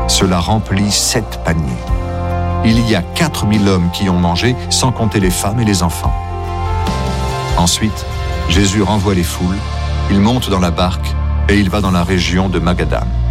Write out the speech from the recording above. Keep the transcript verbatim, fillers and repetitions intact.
Cela remplit sept paniers. Il y a quatre mille hommes qui ont mangé, sans compter les femmes et les enfants. Ensuite, Jésus renvoie les foules, il monte dans la barque et il va dans la région de Magadan.